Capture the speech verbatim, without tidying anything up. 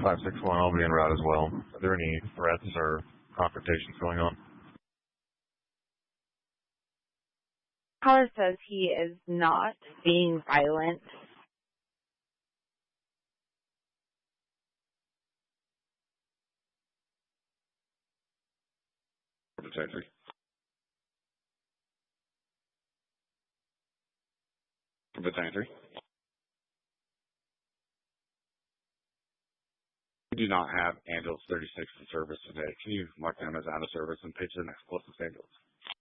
five six one, I'll be en route as well. Are there any threats or confrontations going on? Caller says he is not being violent. Detective. Detective. We do not have ambulance thirty-six in service today. Can you mark them as out of service and pitch the next closest ambulance?